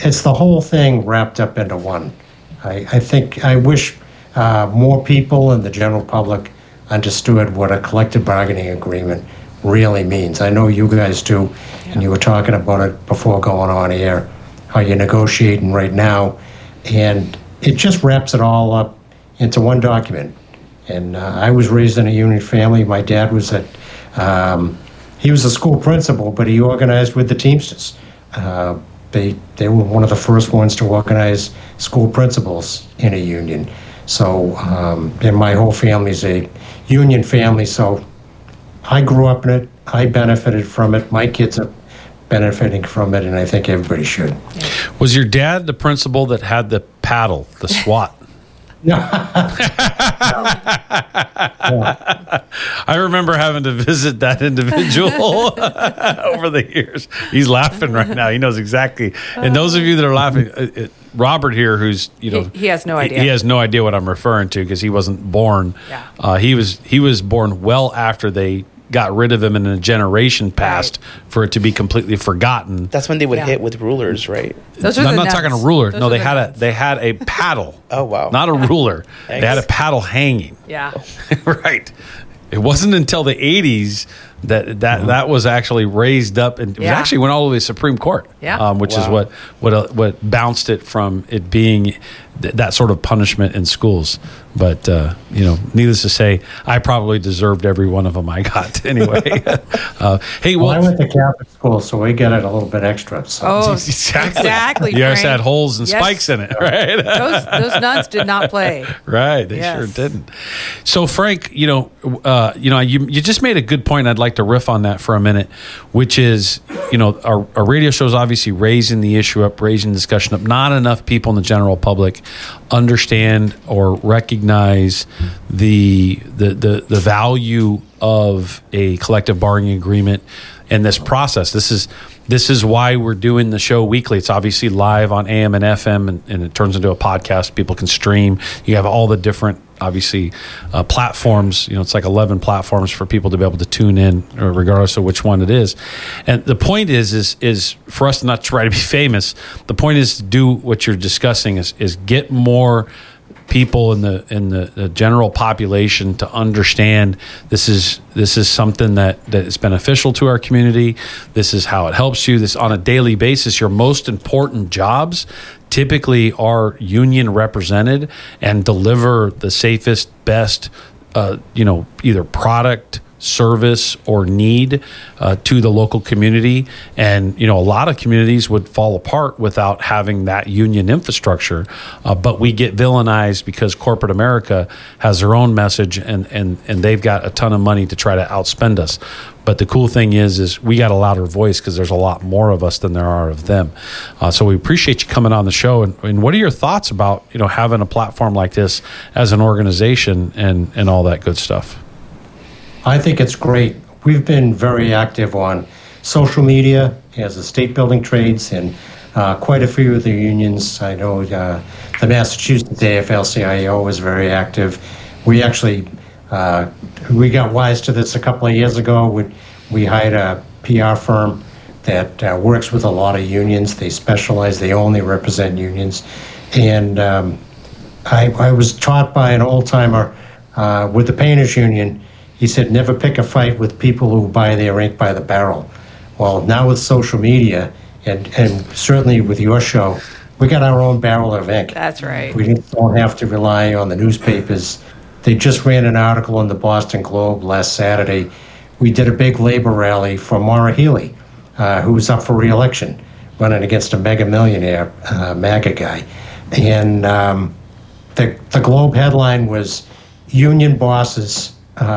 it's the whole thing wrapped up into one. I wish more people and the general public understood what a collective bargaining agreement really means. I know you guys do, and you were talking about it before going on air, how you're negotiating right now, and it just wraps it all up into one document. And I was raised in a union family. My dad was he was a school principal, but he organized with the Teamsters. They were one of the first ones to organize school principals in a union. So, and my whole family's a union family, so I grew up in it. I benefited from it. My kids are benefiting from it, and I think everybody should. Was your dad the principal that had the paddle, the SWAT? No. I remember having to visit that individual over the years. He's laughing right now. He knows exactly. And those of you that are laughing, Robert here, who's he has no idea. He has no idea what I'm referring to because he wasn't born. Yeah. He was born well after they got rid of him and a generation passed for it to be completely forgotten. That's when they would hit with rulers, right? Those are I'm the not talking a nuts. ruler. Those No, are they the had nuts. they had a paddle. Oh, wow. Not a ruler. Thanks. They had a paddle hanging. Yeah. Right. It wasn't until the 80s that was actually raised up, and it actually went all the way to the Supreme Court. Yeah. Which is what bounced it from it being that sort of punishment in schools. But needless to say, I probably deserved every one of them I got anyway. Hey, Well, I went to Catholic school, so we got it a little bit extra. So. Oh, exactly. Frank. Yours had holes and spikes in it, right? Those nuns did not play. Right, they sure didn't. So, Frank, you just made a good point. I'd like to riff on that for a minute, which is, our radio show is obviously raising the issue up, raising discussion up. Not enough people in the general public understand or recognize the value of a collective bargaining agreement and this process. This is why we're doing the show weekly. It's obviously live on AM and FM, and it turns into a podcast. People can stream. You have all the different, obviously, platforms. It's like 11 platforms for people to be able to tune in, regardless of which one it is. And the point is for us not to try to be famous. The point is to do what you're discussing is get more people in the general population to understand this is something that is beneficial to our community. This is how it helps you. This on a daily basis. Your most important jobs typically are union represented and deliver the safest, best, either product, service, or need to the local community. And a lot of communities would fall apart without having that union infrastructure, but we get villainized because corporate America has their own message and they've got a ton of money to try to outspend us. But the cool thing is we got a louder voice because there's a lot more of us than there are of them. So we appreciate you coming on the show. And what are your thoughts about having a platform like this as an organization and all that good stuff? I think it's great. We've been very active on social media as the state building trades and quite a few of the unions. I know the Massachusetts AFL-CIO was very active. We actually, we got wise to this a couple of years ago. We hired a PR firm that works with a lot of unions. They specialize, they only represent unions. And I was taught by an old-timer with the Painters Union. He said, never pick a fight with people who buy their ink by the barrel. Well, now with social media, and certainly with your show, we got our own barrel of ink. That's right. We don't have to rely on the newspapers. They just ran an article in the Boston Globe last Saturday. We did a big labor rally for Maura Healey, who was up for re-election, running against a mega millionaire, MAGA guy. And the Globe headline was, union bosses,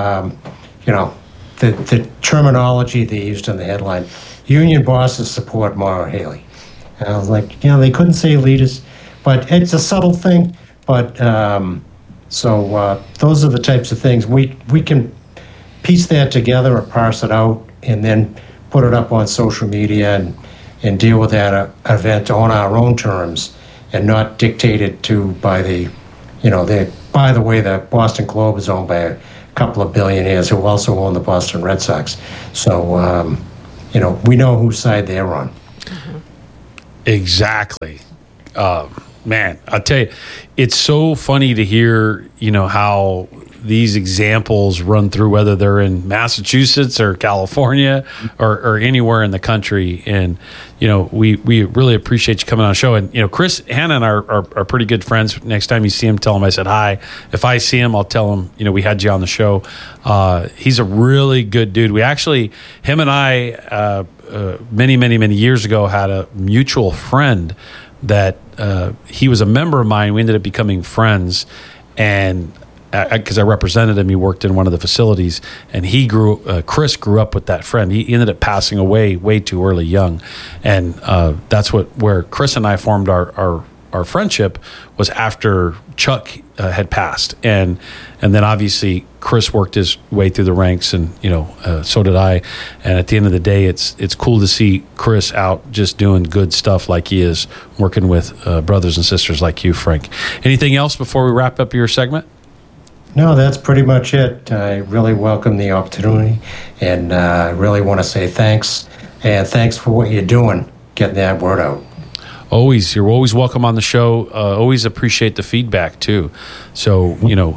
the terminology they used in the headline, union bosses support Maura Healey. And I was like, they couldn't say leaders, but it's a subtle thing. But so those are the types of things we can piece that together or parse it out and then put it up on social media and deal with that event on our own terms and not dictated to by by the way, the Boston Globe is owned by a couple of billionaires who also own the Boston Red Sox. So, we know whose side they're on. Exactly. Man, I'll tell you, it's so funny to hear, how these examples run through, whether they're in Massachusetts or California or anywhere in the country. And, we really appreciate you coming on the show. And, Chris Hannon are pretty good friends. Next time you see him, tell him I said hi. If I see him, I'll tell him, we had you on the show. He's a really good dude. We actually, him and I, many, many, many years ago, had a mutual friend that he was a member of mine. We ended up becoming friends, and because I represented him, he worked in one of the facilities, and Chris grew up with that friend. He ended up passing away way too early, young, and that's where Chris and I formed our friendship, was after Chuck had passed, and then obviously Chris worked his way through the ranks, and so did I. And at the end of the day, it's cool to see Chris out just doing good stuff like he is, working with brothers and sisters like you, Frank. Anything else before we wrap up your segment? No, that's pretty much it. I really welcome the opportunity, and I really want to say thanks, and thanks for what you're doing, getting that word out. You're always welcome on the show. Always appreciate the feedback too. So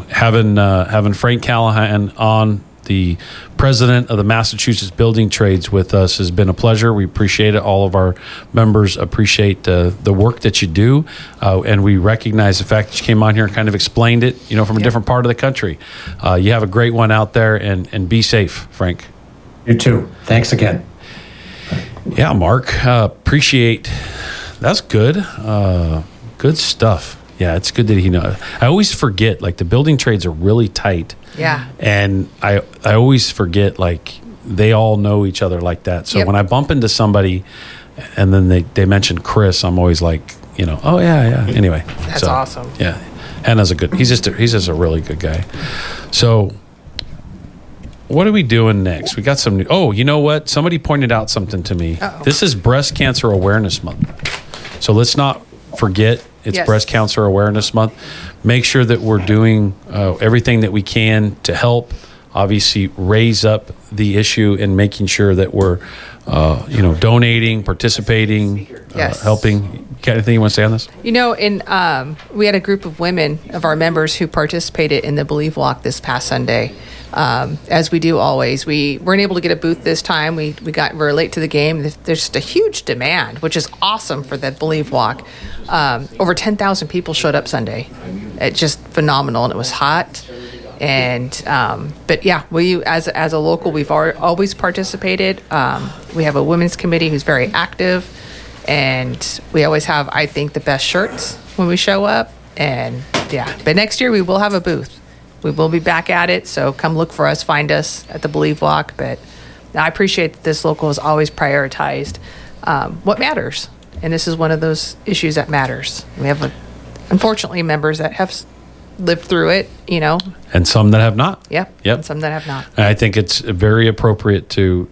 having Frank Callahan on, the president of the Massachusetts Building Trades, with us has been a pleasure. We appreciate it. All of our members appreciate the work that you do, and we recognize the fact that you came on here and kind of explained it, from a different part of the country. You have a great one out there, and be safe, Frank. You too. Thanks again. Yeah, Mark. Appreciate. That's good. Good stuff. Yeah, it's good that he knows. I always forget, the building trades are really tight. Yeah. And I always forget, they all know each other like that. So when I bump into somebody and then they mention Chris, I'm always like, oh, yeah. Anyway. That's awesome. Yeah. Hannah's he's just a really good guy. So what are we doing next? We got some new. Oh, you know what? Somebody pointed out something to me. Uh-oh. This is Breast Cancer Awareness Month. So let's not forget it's Breast Cancer Awareness Month. Make sure that we're doing everything that we can to help, obviously, raise up the issue, and making sure that we're, donating, participating, helping. Anything you want to say on this? We had a group of women of our members who participated in the Believe Walk this past Sunday. As we do always. We weren't able to get a booth this time. We were late to the game. There's just a huge demand, which is awesome for the Believe Walk. Over 10,000 people showed up Sunday. It's just phenomenal, and it was hot. And but yeah, we as a local, we've always participated. We have a women's committee who's very active, and we always have, I think, the best shirts when we show up. And yeah, but next year we will have a booth. We will be back at it, so come look for us, find us at the Believe Walk. But I appreciate that this local has always prioritized what matters, and this is one of those issues that matters. We have, unfortunately, members that have lived through it, and some that have not. Yep. And some that have not. And I think it's very appropriate to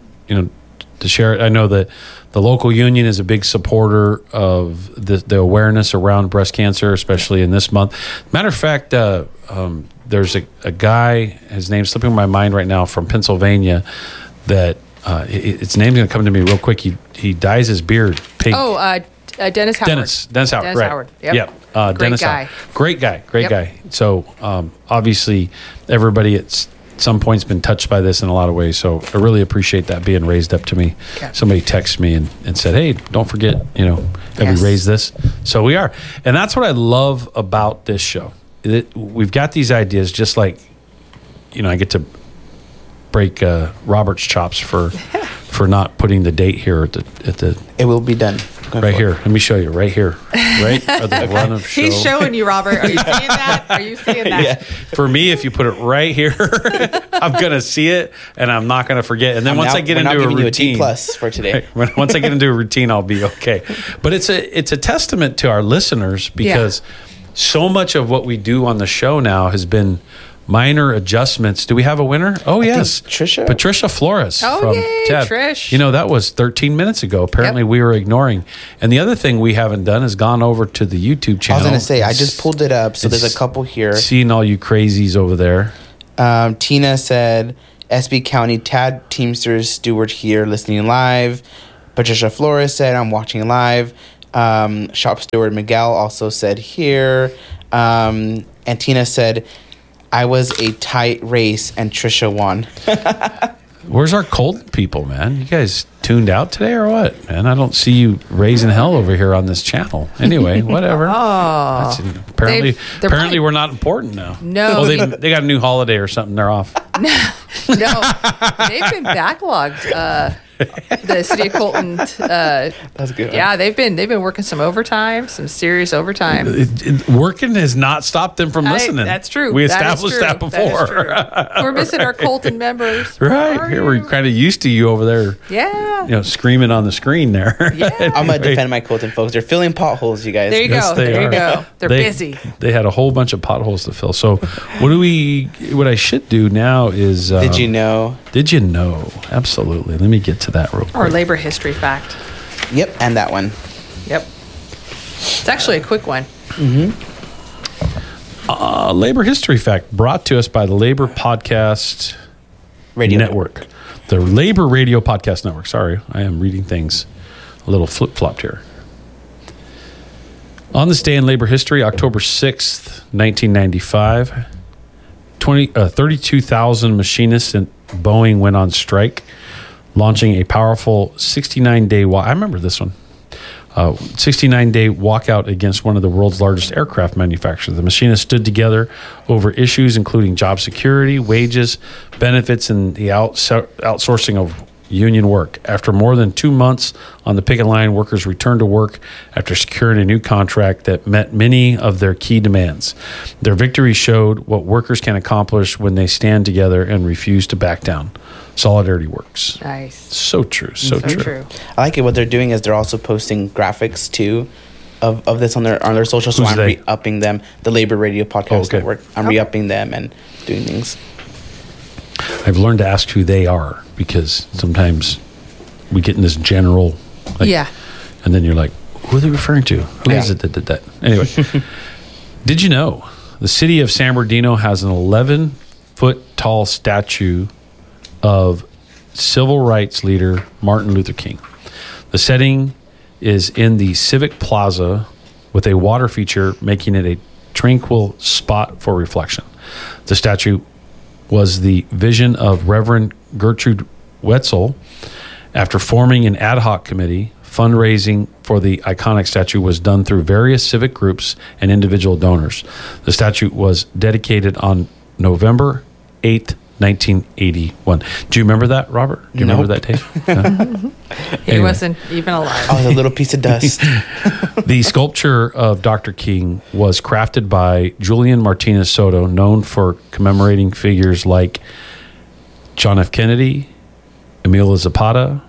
share it. I know that the local union is a big supporter of the awareness around breast cancer, especially in this month. Matter of fact, there's a guy, his name's slipping my mind right now, from Pennsylvania, that its name's going to come to me real quick. He dyes his beard pink. Dennis Howard. Dennis Howard, right. Howard. Yep. Great Dennis guy. Howard. Great guy. So obviously everybody at some point's been touched by this in a lot of ways. So I really appreciate that being raised up to me. Yeah. Somebody texted me and said, hey, don't forget, have we raised this? So we are. And that's what I love about this show. We've got these ideas, just like, I get to break Robert's chops for not putting the date here at the. It will be done. Right here. Let me show you. Right here. Right at the run of show. He's showing you, Robert. Are you seeing that? Are you seeing that? Yeah. For me, if you put it right here, I'm gonna see it, and I'm not gonna forget. And then once I get into a routine, you a T+ for today. Right, once I get into a routine, I'll be okay. But it's a testament to our listeners, because so much of what we do on the show now has been minor adjustments. Do we have a winner? Oh, yes. Patricia Flores. Oh, from yay, TED. Trish. That was 13 minutes ago. Apparently, we were ignoring. And the other thing we haven't done is gone over to the YouTube channel. I was going to say, I just pulled it up, so there's a couple here. Seeing all you crazies over there. Tina said, SB County TAD Teamsters Stewart here, listening live. Patricia Flores said, I'm watching live. Shop steward Miguel also said here. And Tina said, I was a tight race and Trisha won. Where's our Colton people, man? You guys tuned out today or what? Man, I don't see you raising hell over here on this channel. Anyway, whatever. Oh, Apparently probably- we're not important now. No. Oh, they got a new holiday or something. They're off. no, they've been backlogged. The city of Colton. That's good. Yeah, they've been working some overtime, some serious overtime. Working has not stopped them from listening. That's true. We That is established true. that before. That is true. We're missing our Colton members. Right. Here we're kind of used to you over there, Yeah. screaming on the screen there. Yeah. I'm going to defend my Colton folks. They're filling potholes, you guys. There you go. Yes, they There you are. go. They're busy. They had a whole bunch of potholes to fill. So what I should do now is Did you know? Did you know? Absolutely. Let me get to that real quick. Our labor history fact. Yep, and that one. Yep. It's actually a quick one. Labor history fact brought to us by the Labor Podcast Radio Network. The Labor Radio Podcast Network. Sorry, I am reading things a little flip-flopped here. On this day in labor history, October 6th, 1995, 32,000 machinists at Boeing went on strike, launching a powerful 69-day walk. I remember this one. 69-day walkout against one of the world's largest aircraft manufacturers. The machinists stood together over issues including job security, wages, benefits, and the outsourcing of union work. After more than 2 months on the picket line, workers returned to work after securing a new contract that met many of their key demands. Their victory showed what workers can accomplish when they stand together and refuse to back down. Solidarity works. Nice. So true. So true. I like it. What they're doing is they're also posting graphics too of this on their social. So Who's I'm they? re-upping them. The Labor Radio Podcast Okay. Network. I'm re-upping them and doing things. I've learned to ask who they are because sometimes we get in this general, Yeah. and then you're like, who are they referring to? Who is it that did that? Anyway, did you know the city of San Bernardino has an 11-foot tall statue of civil rights leader Martin Luther King? The setting is in the Civic Plaza with a water feature, making it a tranquil spot for reflection. The statue was the vision of Reverend Gertrude Wetzel. After forming an ad hoc committee, fundraising for the iconic statue was done through various civic groups and individual donors. The statue was dedicated on November 8th, 1981. Do you remember that, Robert? Do you remember that day? No? He Anyway. wasn't even alive. Oh, the little piece of dust. The sculpture of Dr. King was crafted by Julian Martinez Soto, known for commemorating figures like John F. Kennedy, Emilio Zapata.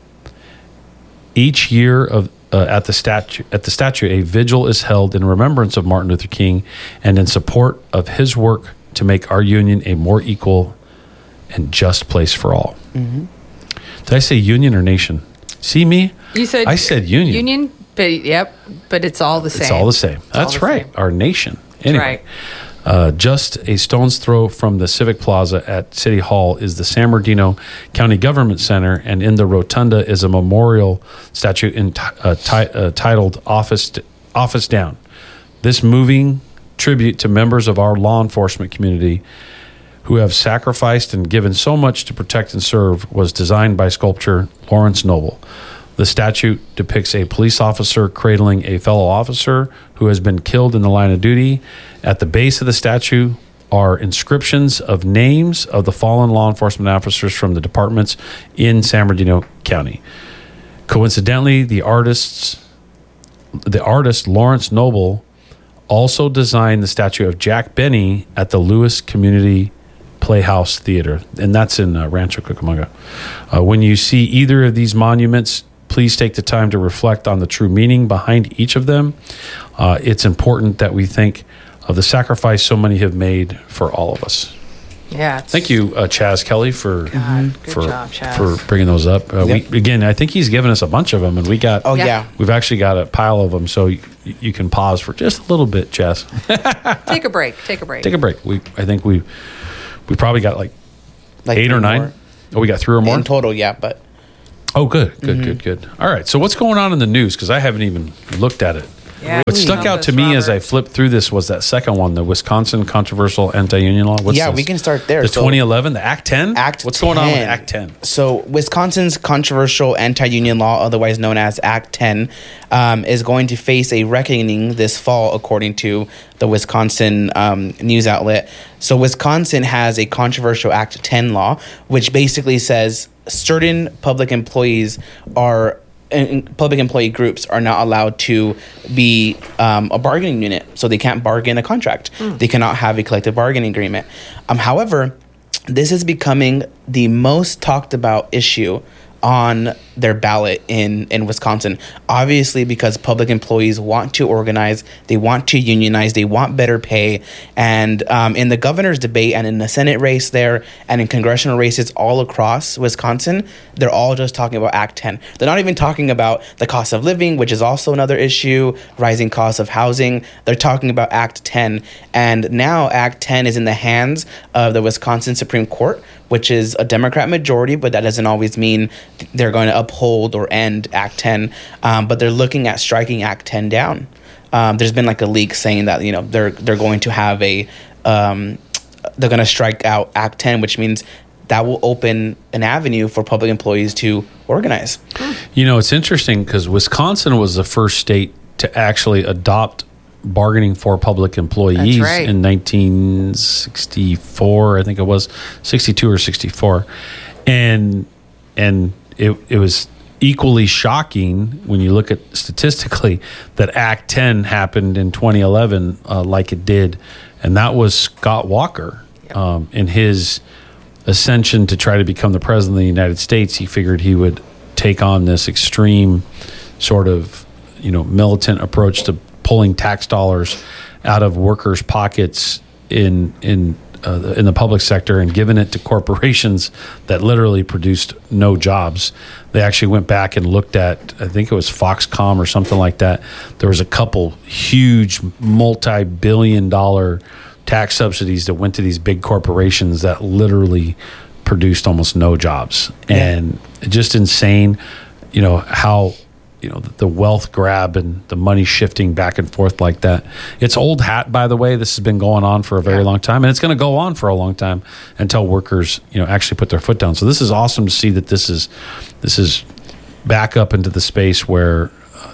Each year at the statue, a vigil is held in remembrance of Martin Luther King and in support of his work to make our union a more equal and just place for all. Mm-hmm. Did I say union or nation? See me? You said I said union. Union, but it's all the same. It's all the same. That's the right. same. Our nation. Anyway, just a stone's throw from the Civic Plaza at City Hall is the San Bernardino County Government Center, and in the rotunda is a memorial statue titled Office Down. This moving tribute to members of our law enforcement community who have sacrificed and given so much to protect and serve was designed by sculptor Lawrence Noble. The statue depicts a police officer cradling a fellow officer who has been killed in the line of duty. At the base of the statue are inscriptions of names of the fallen law enforcement officers from the departments in San Bernardino County. Coincidentally, the artist Lawrence Noble also designed the statue of Jack Benny at the Lewis Community Playhouse Theater, and that's in Rancho Cucamonga. When you see either of these monuments, please take the time to reflect on the true meaning behind each of them. It's important that we think of the sacrifice so many have made for all of us. Yeah. Thank you, Chaz Kelly, for God, good job, Chaz. for bringing those up. Yep. I think he's given us a bunch of them, and we got. Oh, Yeah. yeah. We've actually got a pile of them, so you can pause for just a little bit, Chaz. Take a break. Take a break. Take a break. I think we probably got like 8 or 9. more. Oh, we got 3 or more. In total, yeah, but Oh, good. All right. So what's going on in the news? Because I haven't even looked at it. Yeah. What stuck out to me as I flipped through this was that second one, the Wisconsin controversial anti-union law. What's Yeah, this? we can start there. The So- 2011, the Act 10? What's going on with 10. Act 10? So, Wisconsin's controversial anti-union law, otherwise known as Act 10, is going to face a reckoning this fall, according to the Wisconsin news outlet. So, Wisconsin has a controversial Act 10 law, which basically says certain public employees are public employee groups are not allowed to be a bargaining unit, so they can't bargain a contract. They cannot have a collective bargaining agreement. However, this is becoming the most talked about issue on their ballot in Wisconsin. Obviously, because public employees want to organize, they want to unionize, they want better pay. And in the governor's debate and in the Senate race there and in congressional races all across Wisconsin, they're all just talking about Act 10. They're not even talking about the cost of living, which is also another issue, rising costs of housing. They're talking about Act 10. And now Act 10 is in the hands of the Wisconsin Supreme Court, which is a Democrat majority, but that doesn't always mean they're going to uphold or end Act 10. But they're looking at striking Act 10 down. There's been like a leak saying that they're going to have they're going to strike out Act 10, which means that will open an avenue for public employees to organize. It's interesting because Wisconsin was the first state to actually adopt bargaining for public employees That's right. in 1964, I think it was 62 or 64, and it was equally shocking when you look at statistically that Act 10 happened in 2011 like it did, and that was Scott Walker. In his ascension to try to become the president of the United States, he figured he would take on this extreme sort of militant approach to pulling tax dollars out of workers' pockets in the public sector and giving it to corporations that literally produced no jobs. They actually went back and looked at, I think it was Foxconn or something like that. There was a couple huge multi-billion-dollar tax subsidies that went to these big corporations that literally produced almost no jobs. And just insane, how the wealth grab and the money shifting back and forth like that. It's old hat, by the way. This has been going on for a very long time, and it's going to go on for a long time until workers, actually put their foot down. So this is awesome to see that this is back up into the space where,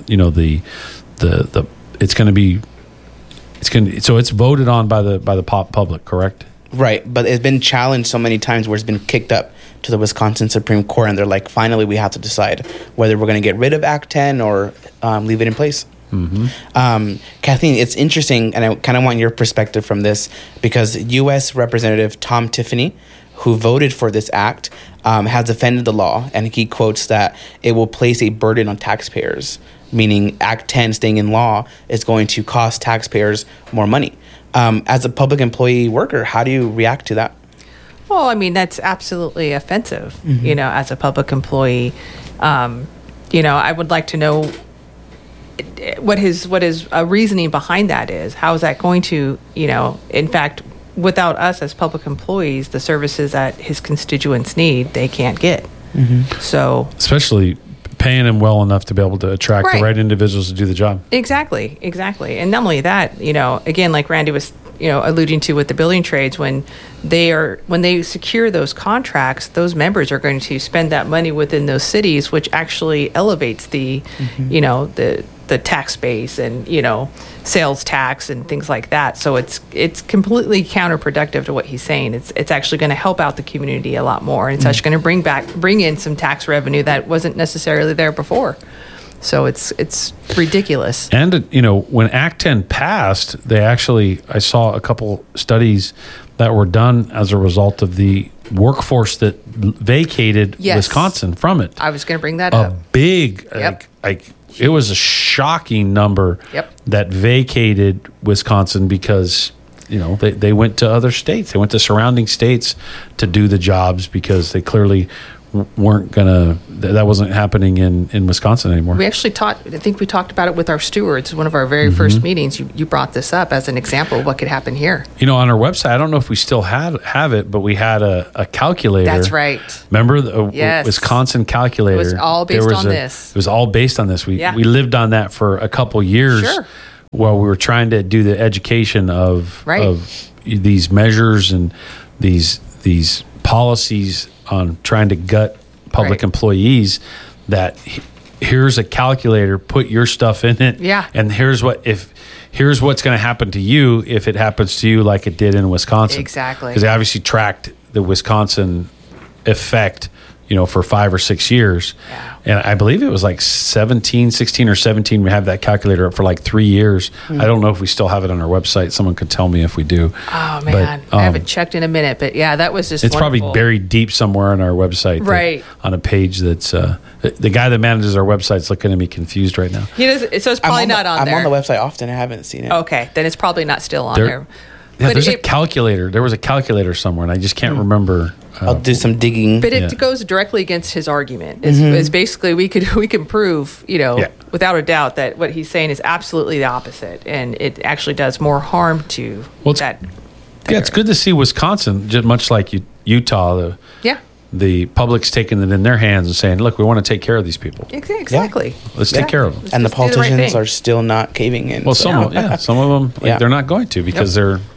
it's voted on by the public, correct? Right, but it's been challenged so many times where it's been kicked up to the Wisconsin Supreme Court, and they're like, finally, we have to decide whether we're going to get rid of Act 10 or leave it in place. Kathleen, it's interesting, and I kind of want your perspective from this, because U.S. Representative Tom Tiffany, who voted for this act, has defended the law, and he quotes that it will place a burden on taxpayers, meaning Act 10 staying in law is going to cost taxpayers more money. As a public employee worker, how do you react to that? Well, I mean, that's absolutely offensive, as a public employee. I would like to know what his reasoning behind that is. How is that going to, in fact, without us as public employees, the services that his constituents need, they can't get. So, especially paying him well enough to be able to attract the right individuals to do the job. Exactly. And not only that, again, like Randy was, alluding to with the building trades, when they secure those contracts, those members are going to spend that money within those cities, which actually elevates the, the tax base and, sales tax and things like that. So it's completely counterproductive to what he's saying. It's actually going to help out the community a lot more. And it's actually going to bring in some tax revenue that wasn't necessarily there before. So it's ridiculous. And, when Act 10 passed, I saw a couple studies that were done as a result of the workforce that vacated Wisconsin from it. I was going to bring that up. A big, it was a shocking number that vacated Wisconsin because, they went to other states. They went to surrounding states to do the jobs because they clearly weren't gonna. That wasn't happening in Wisconsin anymore. We actually I think we talked about it with our stewards. One of our very first meetings, you brought this up as an example of what could happen here. On our website, I don't know if we still have it, but we had a calculator. That's right. Remember the Yes. Wisconsin calculator? It was all based on this. It was all based on this. We Yeah. lived on that for a couple years Sure. while we were trying to do the education of Right. these measures and these policies on trying to gut public Right. employees. That here's a calculator, put your stuff in it, Yeah. and here's what's going to happen to you if it happens to you like it did in Wisconsin. Exactly. Because they obviously tracked the Wisconsin effect, for 5 or 6 years. Yeah. And I believe it was like 16 or 17. We have that calculator up for like 3 years. I don't know if we still have it on our website. Someone could tell me if we do. Oh man, I haven't checked in a minute, but yeah, that was just. It's wonderful. probably buried deep somewhere on our website. Right. On a page that's, the guy that manages our website's looking at me confused right now. He does, so it's probably not on there. I'm on the website often. I haven't seen it. Okay, then it's probably not still on There- there. Yeah, But there's a it- calculator. There was a calculator somewhere, and I just can't remember. I'll do some digging. But it Yeah. goes directly against his argument. It's basically we can prove, Yeah. without a doubt that what he's saying is absolutely the opposite, and it actually does more harm to Well, it's- that. Yeah, it's good to see Wisconsin, just much like Utah, Yeah, the public's taking it in their hands and saying, look, we want to take care of these people. exactly. Let's take care of them. And the Just do the right politicians thing. are still not caving in. Well, so- some of them, Yeah. they're not going to because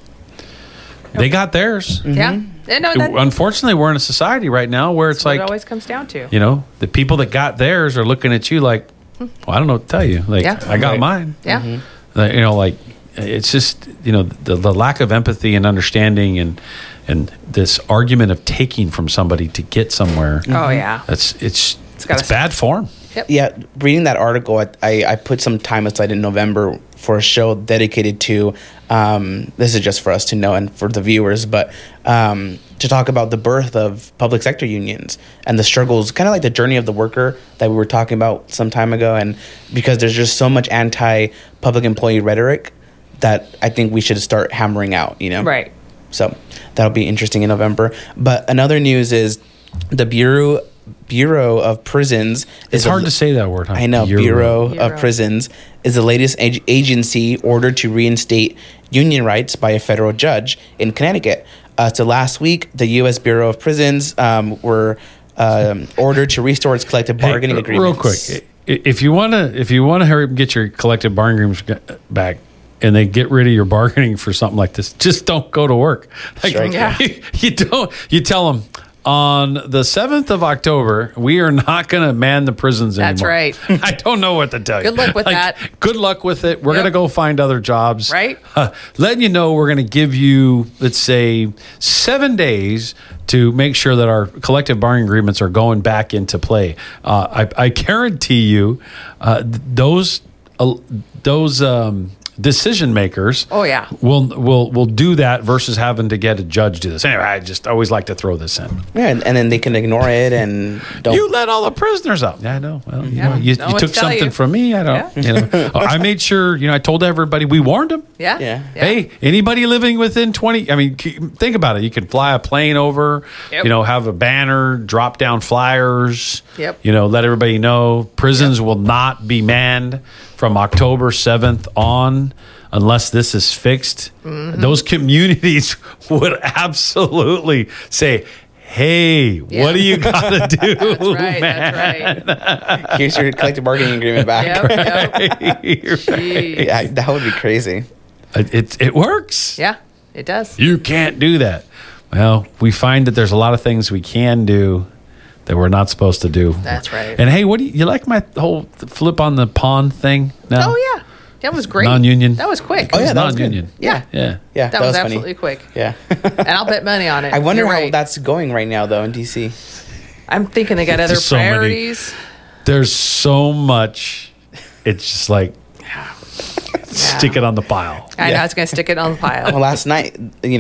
they got theirs. Yeah, and no, that, Unfortunately, we're in a society right now where it's that's what like, it always comes down to. the people that got theirs are looking at you like, well, I don't know what to tell you. Like, Yeah. I got Right. mine. Yeah, Like it's just the lack of empathy and understanding and this argument of taking from somebody to get somewhere. Oh yeah. It's gotta bad form. Yeah, reading that article, I put some time aside in November for a show dedicated to, this is just for us to know and for the viewers, but to talk about the birth of public sector unions and the struggles, kind of like the journey of the worker that we were talking about some time ago. And because there's just so much anti-public employee rhetoric that I think we should start hammering out, Right. So that'll be interesting in November. But another news is the Bureau of Prisons. It's hard to say that word. Huh? I know. Bureau Bureau. of Prisons is the latest agency ordered to reinstate union rights by a federal judge in Connecticut. So last week, the U.S. Bureau of Prisons were ordered to restore its collective bargaining agreements. Real quick, if you want to hurry up and get your collective bargaining agreements back, and they get rid of your bargaining for something like this, just don't go to work. Like, Strike. Yeah. you don't. You tell them on the 7th of October, we are not going to man the prisons anymore. That's right. I don't know what to tell you. Good luck with that. Good luck with it. We're Yep. going to go find other jobs. Right. Letting you know we're going to give you, let's say, 7 days to make sure that our collective bargaining agreements are going back into play. I guarantee you, those decision makers Oh, yeah. will do that versus having to get a judge do this. Anyway, I just always like to throw this in. Yeah, and then they can ignore it and don't. You let all the prisoners out. Yeah, I know. Well, Yeah. you Know what took to tell something you. from me. I don't. I made sure. I told everybody. We warned them. Yeah. Yeah. Hey, anybody living within 20, think about it. You can fly a plane over, Yep. have a banner, drop down flyers, Yep. let everybody know prisons will not be manned from October 7th on unless this is fixed. Mm-hmm. Those communities would absolutely say, hey, Yeah. what do you got to do, That's right. man? That's right. Here's your collective bargaining agreement back. Yep. Jeez. Yeah, that would be crazy. It works. Yeah, it does. You can't do that. Well, we find that there's a lot of things we can do that we're not supposed to do. That's right. And hey, what do you like my whole flip on the pawn thing? No? Oh yeah, that was great. Non-union. That was quick. Oh, yeah, It's that was good. non-union. Yeah. Yeah. Yeah, That was funny. absolutely quick. Yeah. And I'll bet money on it. I wonder You're how right. that's going right now, though, in DC. I'm thinking they got other Just so many. priorities. There's so much. It's just like stick it on the pile. I know Yeah. I was going to stick it on the pile. Well, last night,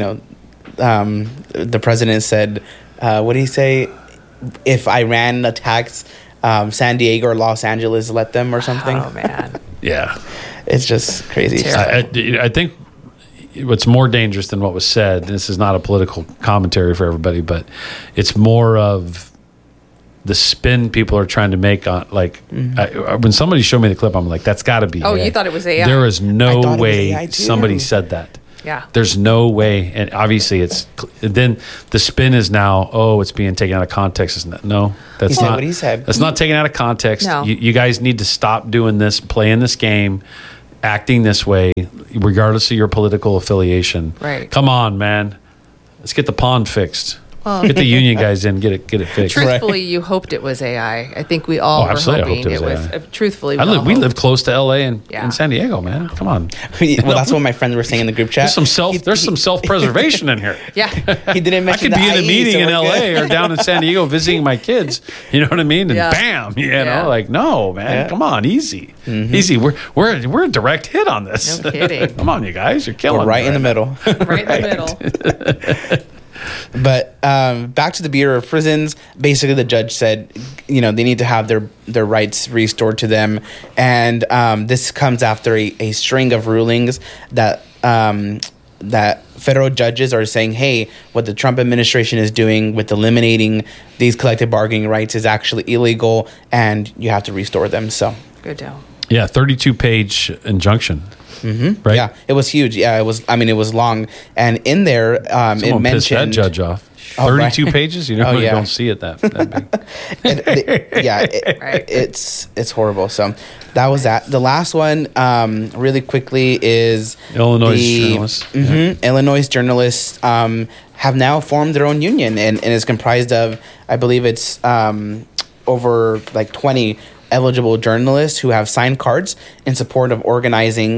the president said, what did he say? If Iran attacks San Diego or Los Angeles, let them or something. Oh man. Yeah. It's just crazy. Terrible. I think what's more dangerous than what was said, and this is not a political commentary for everybody, but it's more of the spin people are trying to make on when somebody showed me the clip, I'm like, that's got to be. Oh, AI. you thought it was AI? There is I no thought it was way AI too. somebody said that. Yeah. There's no way, and obviously it's. Then the spin is now, oh, it's being taken out of context. Isn't it? No, that's He said not what he said. That's not taken out of context. No. You guys need to stop doing this, playing this game, acting this way, regardless of your political affiliation. Right. Come on, man. Let's get the pond fixed. Get the union guys in. Get it fixed. Truthfully, you hoped it was AI. I think we all Oh, were absolutely, I hoping hoped it was AI. Truthfully, We live close to LA and Yeah. in San Diego, man. Come on. Well, that's what my friends were saying in the group chat. There's some self-preservation in here. Yeah. He didn't I mention could be in a IE, meeting so in we're LA good. or down in San Diego visiting my kids. You know what I mean? And Yeah. bam, Yeah. like, no, man, Yeah. come on, easy, easy. We're a direct hit on this. No kidding. Come on, you guys, you're killing. We're right me in the middle. Right in the middle. But back to the Bureau of Prisons. Basically, the judge said, they need to have their rights restored to them, and this comes after a string of rulings that federal judges are saying, hey, what the Trump administration is doing with eliminating these collective bargaining rights is actually illegal, and you have to restore them. So, Good deal. Yeah, 32-page injunction. Mm-hmm. Right. yeah, it was huge. Yeah, it was. I mean, it was long, and in there, it Someone pissed that mentioned judge off. Oh, 32 right. pages. You Oh, really yeah. don't see it that big. Right. it's horrible. So that was that. The last one, really quickly, is Illinois journalists. Illinois journalists have now formed their own union, and is comprised of, I believe it's over like 20 eligible journalists who have signed cards in support of organizing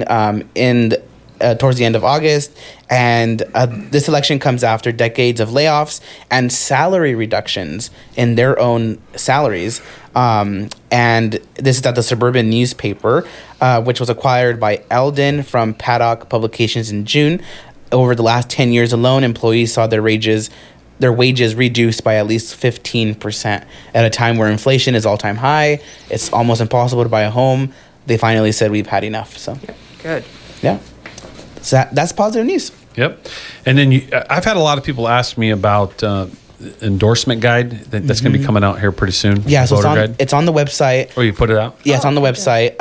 towards the end of August. And this election comes after decades of layoffs and salary reductions in their own salaries. And this is at the Suburban newspaper, which was acquired by Eldon from Paddock Publications in June. Over the last 10 years alone, employees saw their wages reduced by at least 15% at a time where inflation is all-time high. It's almost impossible to buy a home. They finally said we've had enough. So, Good. yeah. So that's positive news. Yep. And then I've had a lot of people ask me about endorsement guide that's going to be coming out here pretty soon. Yeah, so Voter guide. it's on the website. Oh, you put it out? Yeah, it's on the website.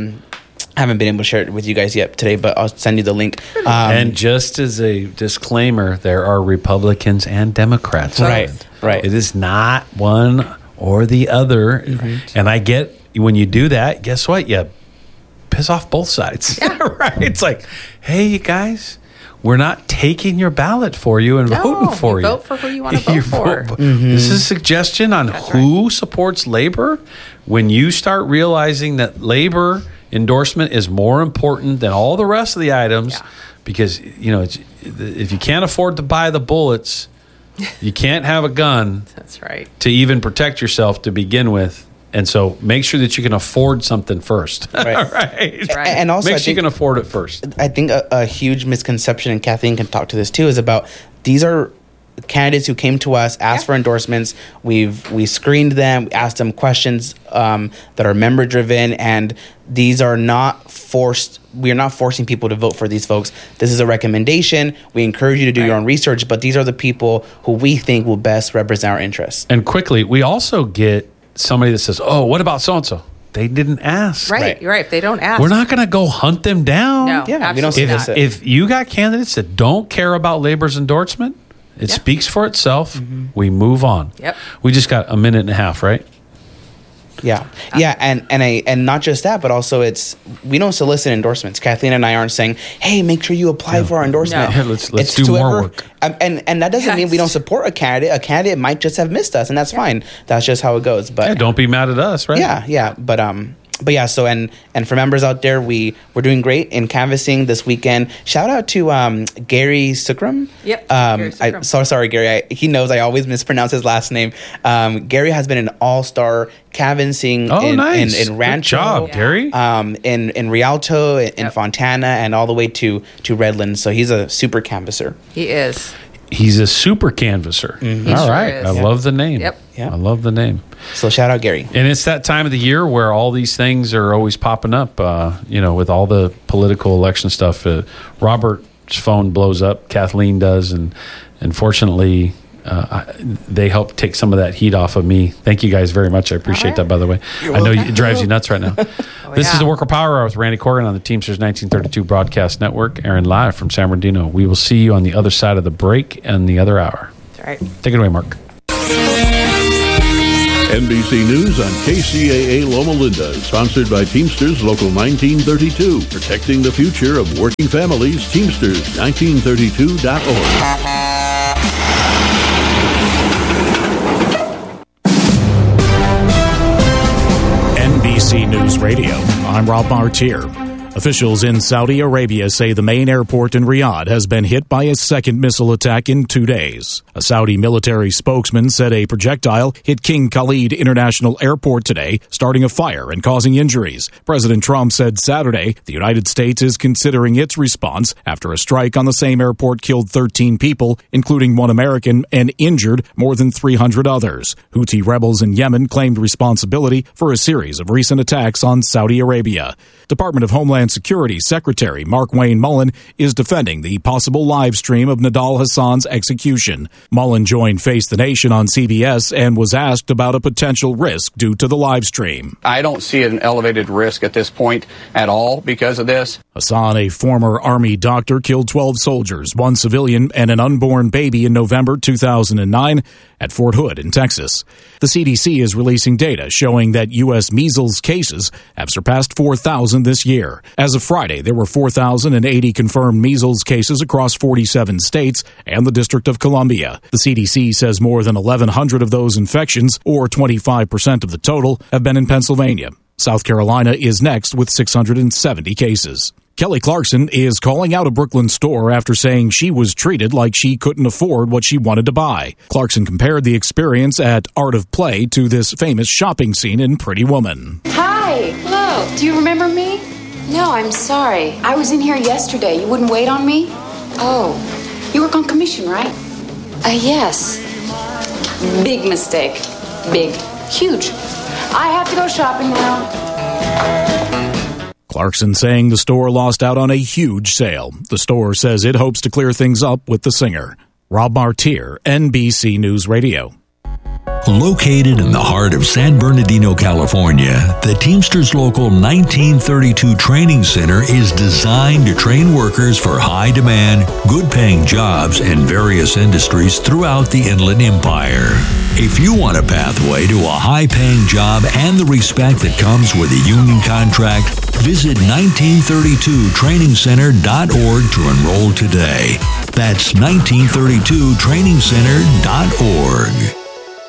I haven't been able to share it with you guys yet today, but I'll send you the link. And just as a disclaimer, there are Republicans and Democrats. on Right, it. right. It is not one or the other. And I get when you do that, guess what? You piss off both sides. Right. It's like, hey, you guys, we're not taking your ballot for you and No, voting for you. vote for who you want to You vote for. This is a suggestion on who supports labor. When you start realizing that labor endorsement is more important than all the rest of the items, Yeah. because if you can't afford to buy the bullets, you can't have a gun That's right. to even protect yourself to begin with. And so make sure that you can afford something first. Right. Right. Right. And also, Make I sure you think, can afford it first. I think a huge misconception, and Kathleen can talk to this too, is about these are candidates who came to us, asked for endorsements. We screened them, asked them questions that are member driven, and these are not forced. We are not forcing people to vote for these folks. This is a recommendation. We encourage you to do your Right. own research, but these are the people who we think will best represent our interests. And quickly, we also get somebody that says, oh, what about so-and-so? They didn't ask. Right. Right. You're right. If they don't ask. We're not going to go hunt them down. No. Yeah, we don't absolutely see not. this. If you got candidates that don't care about labor's endorsement, it Yeah. speaks for itself. We move on. Yep. We just got a minute and a half, right? Yeah, and not just that, but also we don't solicit endorsements. Kathleen and I aren't saying, "Hey, make sure you apply for our endorsement." No. Yeah, let's It's do more whoever- work. And that doesn't mean we don't support a candidate. A candidate might just have missed us, and that's fine. That's just how it goes. But Yeah, don't be mad at us, right? yeah. But yeah, so and for members out there, we're doing great in canvassing this weekend. Shout out to Gary Sukram. Yep, Gary Sukram. So sorry, Gary. He knows I always mispronounce his last name. Gary has been an all-star canvassing Oh, nice. in Rancho. Good job, Gary. In Rialto, in Yep. Fontana, and all the way to Redlands. So he's a super canvasser. He is. He's a super canvasser. He All sure right. is. I Yeah. love the name. Yep. Yeah. I love the name. So shout out Gary. And it's that time of the year where all these things are always popping up, with all the political election stuff. Robert's phone blows up. Kathleen does. And unfortunately, they help take some of that heat off of me. Thank you guys very much. I appreciate that, by the way. I know it drives you nuts right now. This is the Worker Power Hour with Randy Corrigan on the Teamsters 1932 Broadcast Network, airing live from San Bernardino. We will see you on the other side of the break and the other hour. That's right. Take it away, Mark. NBC News on KCAA Loma Linda, sponsored by Teamsters Local 1932, protecting the future of working families. Teamsters1932.org. NBC News Radio. I'm Rob Martier. Officials in Saudi Arabia say the main airport in Riyadh has been hit by a second missile attack in 2 days. A Saudi military spokesman said a projectile hit King Khalid International Airport today, starting a fire and causing injuries. President Trump said Saturday the United States is considering its response after a strike on the same airport killed 13 people, including 1 American, and injured more than 300 others. Houthi rebels in Yemen claimed responsibility for a series of recent attacks on Saudi Arabia. Department of Homeland Security Secretary Markwayne Mullin is defending the possible live stream of Nidal Hassan's execution. Mullin joined Face the Nation on CBS and was asked about a potential risk due to the live stream. I don't see an elevated risk at this point at all because of this. Hassan, a former Army doctor, killed 12 soldiers, 1 civilian, and an unborn baby in November 2009 at Fort Hood in Texas. The CDC is releasing data showing that U.S. measles cases have surpassed 4,000 this year. As of Friday, there were 4,080 confirmed measles cases across 47 states and the District of Columbia. The CDC says more than 1,100 of those infections, or 25% of the total, have been in Pennsylvania. South Carolina is next with 670 cases. Kelly Clarkson is calling out a Brooklyn store after saying she was treated like she couldn't afford what she wanted to buy. Clarkson compared the experience at Art of Play to this famous shopping scene in Pretty Woman. Hi. Hello. Do you remember me? No, I'm sorry. I was in here yesterday. You wouldn't wait on me? Oh. You work on commission, right? Yes. Big mistake. Big. Huge. I have to go shopping now. Clarkson saying the store lost out on a huge sale. The store says it hopes to clear things up with the singer. Rob Martier, NBC News Radio. Located in the heart of San Bernardino, California, the Teamsters Local 1932 Training Center is designed to train workers for high-demand, good-paying jobs in various industries throughout the Inland Empire. If you want a pathway to a high-paying job and the respect that comes with a union contract, visit 1932trainingcenter.org to enroll today. That's 1932trainingcenter.org.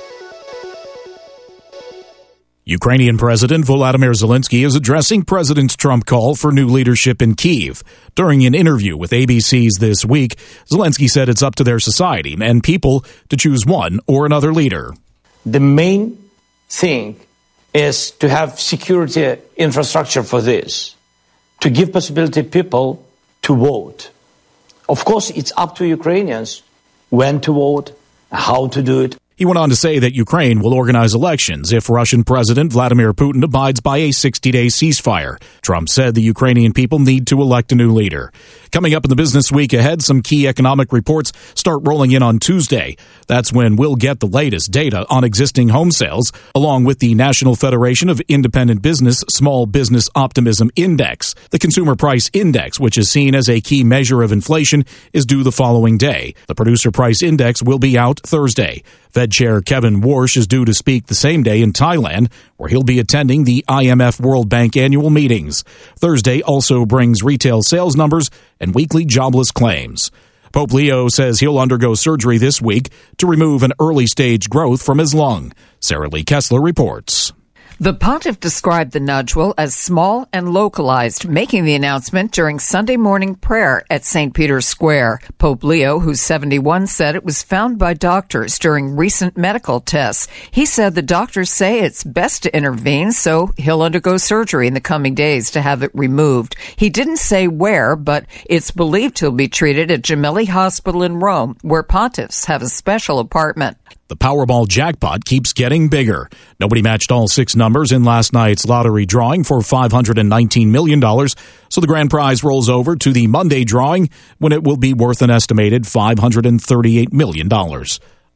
Ukrainian President Volodymyr Zelensky is addressing President Trump's call for new leadership in Kyiv. During an interview with ABC's This Week, Zelensky said it's up to their society and people to choose one or another leader. The main thing is to have security infrastructure for this, to give possibility people to vote. Of course, it's up to Ukrainians when to vote, how to do it. He went on to say that Ukraine will organize elections if Russian President Vladimir Putin abides by a 60-day ceasefire. Trump said the Ukrainian people need to elect a new leader. Coming up in the business week ahead, some key economic reports start rolling in on Tuesday. That's when we'll get the latest data on existing home sales, along with the National Federation of Independent Business Small Business Optimism Index. The Consumer Price Index, which is seen as a key measure of inflation, is due the following day. The Producer Price Index will be out Thursday. Fed Chair Kevin Warsh is due to speak the same day in Thailand, where he'll be attending the IMF World Bank annual meetings. Thursday also brings retail sales numbers and weekly jobless claims. Pope Leo says he'll undergo surgery this week to remove an early-stage growth from his lung. Sarah Lee Kessler reports. The pontiff described the nodule as small and localized, making the announcement during Sunday morning prayer at St. Peter's Square. Pope Leo, who's 71, said it was found by doctors during recent medical tests. He said the doctors say it's best to intervene, so he'll undergo surgery in the coming days to have it removed. He didn't say where, but it's believed he'll be treated at Gemelli Hospital in Rome, where pontiffs have a special apartment. The Powerball jackpot keeps getting bigger. Nobody matched all 6 numbers in last night's lottery drawing for $519 million, so the grand prize rolls over to the Monday drawing when it will be worth an estimated $538 million.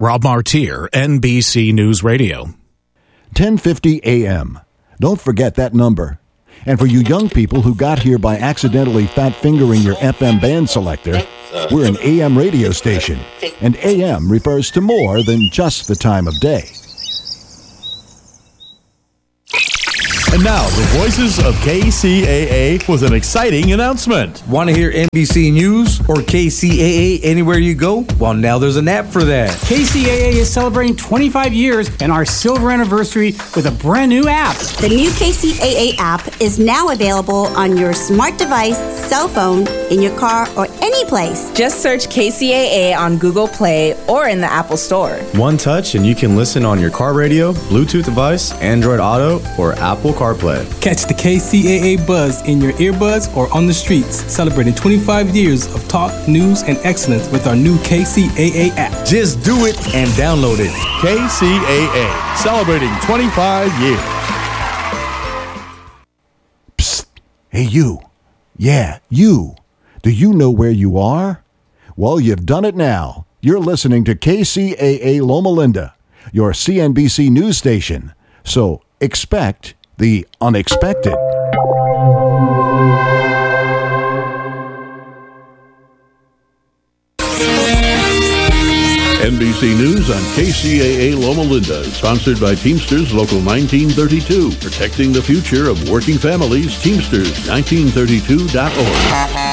Rob Martier, NBC News Radio. 1050 AM. Don't forget that number. And for you young people who got here by accidentally fat-fingering your FM band selector, we're an AM radio station, and AM refers to more than just the time of day. And now, the voices of KCAA with an exciting announcement. Want to hear NBC News or KCAA anywhere you go? Well, now there's an app for that. KCAA is celebrating 25 years and our silver anniversary with a brand new app. The new KCAA app is now available on your smart device, cell phone, in your car, or any place. Just search KCAA on Google Play or in the Apple Store. One touch and you can listen on your car radio, Bluetooth device, Android Auto, or Apple CarPlay. Catch the KCAA buzz in your earbuds or on the streets, celebrating 25 years of talk, news, and excellence with our new KCAA app. Just do it and download it. KCAA, celebrating 25 years. Psst. Hey, you. Yeah, you. Do you know where you are? Well, you've done it now. You're listening to KCAA Loma Linda, your CNBC news station. So expect the unexpected. NBC News on KCAA Loma Linda, sponsored by Teamsters Local 1932, protecting the future of working families. Teamsters1932.org.